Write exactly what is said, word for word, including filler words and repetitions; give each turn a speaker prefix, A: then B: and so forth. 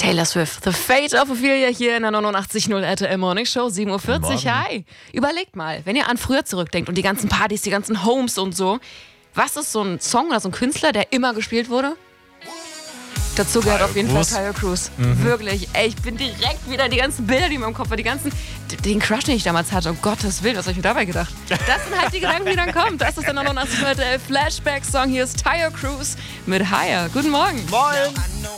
A: Taylor Swift, The Fate of Ophelia hier in der neunundachtzig Komma null R T L Morning Show, sieben Uhr vierzig. Hi. Überlegt mal, wenn ihr an früher zurückdenkt und die ganzen Partys, die ganzen Homes und so, was ist so ein Song oder so ein Künstler, der immer gespielt wurde? Dazu gehört auf jeden Fall Tayo Cruz. Mhm. Wirklich. Ey, ich bin direkt wieder die ganzen Bilder, die mir im Kopf waren, die ganzen, den Crush, den ich damals hatte. Um Gottes Willen, was habe ich mir dabei gedacht? Das sind halt die Gedanken, die dann kommen. Das ist der neunundachtzig Komma null R T L Flashback-Song. Hier ist Tayo Cruz mit Higher. Guten Morgen.
B: Moin.